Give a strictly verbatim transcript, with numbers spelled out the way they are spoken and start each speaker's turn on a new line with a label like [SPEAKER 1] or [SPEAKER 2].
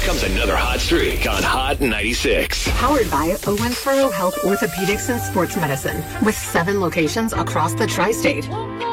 [SPEAKER 1] comes another hot streak on Hot ninety-six.
[SPEAKER 2] Powered by Owensboro Health Orthopedics and Sports Medicine with seven locations across the tri-state.